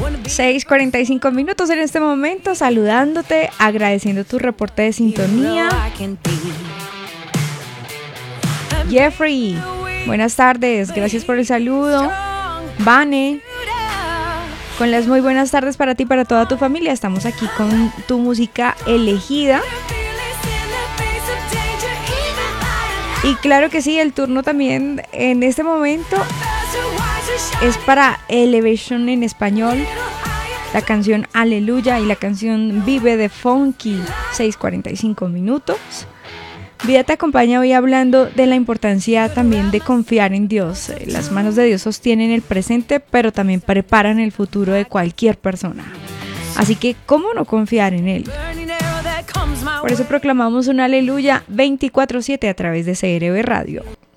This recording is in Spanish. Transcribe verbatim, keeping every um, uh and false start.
seis cuarenta y cinco minutos en este momento, saludándote, agradeciendo tu reporte de sintonía. Jeffrey, buenas tardes, gracias por el saludo. Vane, con las muy buenas tardes para ti y para toda tu familia. Estamos aquí con tu música elegida. Y claro que sí, el turno también en este momento es para Elevation en español, la canción Aleluya y la canción Vive de Funky, seis cuarenta y cinco minutos. Vida te acompaña hoy hablando de la importancia también de confiar en Dios. Las manos de Dios sostienen el presente, pero también preparan el futuro de cualquier persona. Así que, ¿cómo no confiar en Él? Por eso proclamamos un Aleluya veinticuatro siete a través de C R B Radio.